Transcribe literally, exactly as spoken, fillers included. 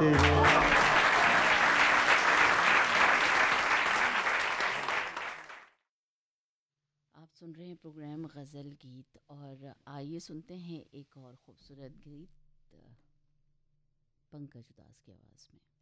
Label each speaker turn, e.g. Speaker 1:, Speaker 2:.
Speaker 1: तेरे।
Speaker 2: आप सुन रहे हैं प्रोग्राम गज़ल गीत और आइए सुनते हैं एक और खूबसूरत गीत पंकज उदास की आवाज़ में।